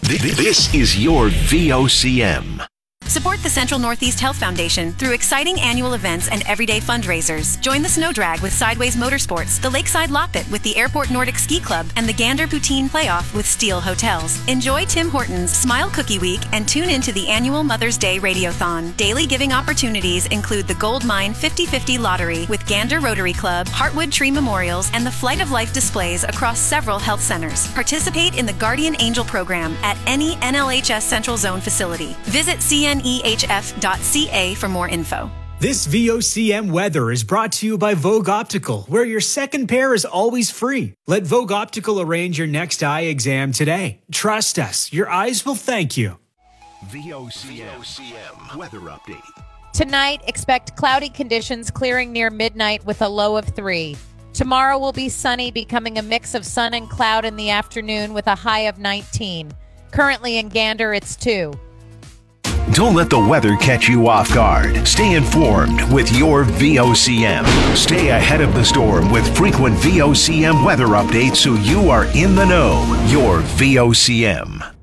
This is your VOCM. Support the Central Northeast Health Foundation through exciting annual events and everyday fundraisers. Join the Snow Drag with Sideways Motorsports, the Lakeside Loppet with the Airport Nordic Ski Club, and the Gander Poutine Playoff with Steel Hotels. Enjoy Tim Hortons Smile Cookie Week and tune into the annual Mother's Day Radiothon. Daily giving opportunities include the Gold Mine 50/50 Lottery with Gander Rotary Club, Heartwood Tree Memorials, and the Flight of Life displays across several health centers. Participate in the Guardian Angel program at any NLHS Central Zone facility. Visit cnehf.ca for more info. This VOCM weather is brought to you by Vogue Optical, where your second pair is always free. Let Vogue Optical arrange your next eye exam today. Trust us, your eyes will thank you. VOCM weather update. Tonight, expect cloudy conditions clearing near midnight with a low of 3. Tomorrow will be sunny, becoming a mix of sun and cloud in the afternoon with a high of 19. Currently in Gander, it's 2. Don't let the weather catch you off guard. Stay informed with your VOCM. Stay ahead of the storm with frequent VOCM weather updates so you are in the know. Your VOCM.